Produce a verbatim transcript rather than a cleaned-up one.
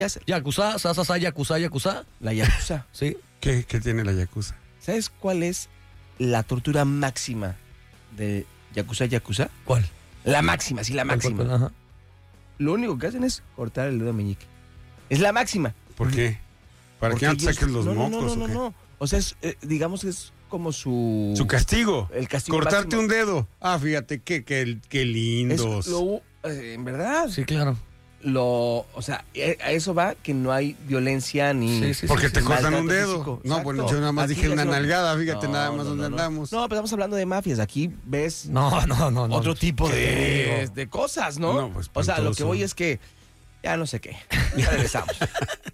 Yakuza, Sasasa, Yakuza, Yakuza. La yakuza. Sí. ¿Qué, ¿Qué tiene la yakuza? ¿Sabes cuál es la tortura máxima de yakuza, yakuza? ¿Cuál? La máxima, sí, la máxima. ¿Cuál, cuál? Ajá. Lo único que hacen es cortar el dedo meñique. Es la máxima. ¿Por qué? ¿Para Porque que no te ellos- saques los no, no, mocos no, no, o qué? no. O sea, es, eh, digamos que es como su... Su castigo. El castigo Cortarte máximo. un dedo. Ah, fíjate, qué, qué, qué Es lindos. lo, eh, en verdad, Sí, claro. lo, o sea, eh, a eso va que no hay violencia ni... Sí, sí, Porque sí, te sí. cortan maltrato un dedo. físico. No, Exacto. bueno, yo nada más Aquí dije es una lo- nalgada, fíjate No, nada más no, dónde no, no. andamos. No, pero estamos hablando de mafias. Aquí ves No, no, no, no. otro tipo ¿Qué de, digo? de cosas, ¿no? No, pues, o sea, lo que espantoso. voy es que ya no sé qué. Ya regresamos.